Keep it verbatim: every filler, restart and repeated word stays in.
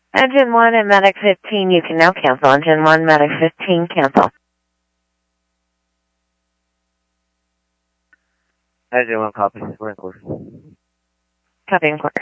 Engine one and Medic fifteen, you can now cancel. Engine one, Medic fifteen, cancel. Engine one, copy. We're in course. Copy in course.